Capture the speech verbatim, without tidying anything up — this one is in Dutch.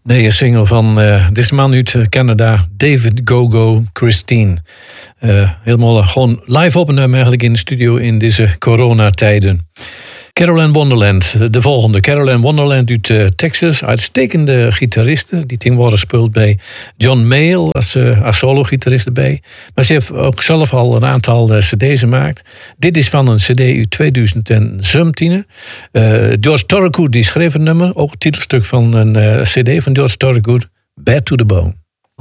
Nee, een single van uh, deze man uit Canada, David Go-Go Christine. Uh, helemaal uh, gewoon live opnemen eigenlijk in de studio in deze coronatijden. Carol Ann Wonderland, de volgende. Carol Ann Wonderland uit uh, Texas. Uitstekende gitariste. Die tegenwoordig speelt bij John Mayall als, uh, als solo-gitarist erbij. Maar ze heeft ook zelf al een aantal uh, cd's gemaakt. Dit is van een cd uit tweeduizend zeventien. Uh, George Thorogood die schreef een nummer. Ook het titelstuk van een uh, cd van George Thorogood. Bad to the Bone.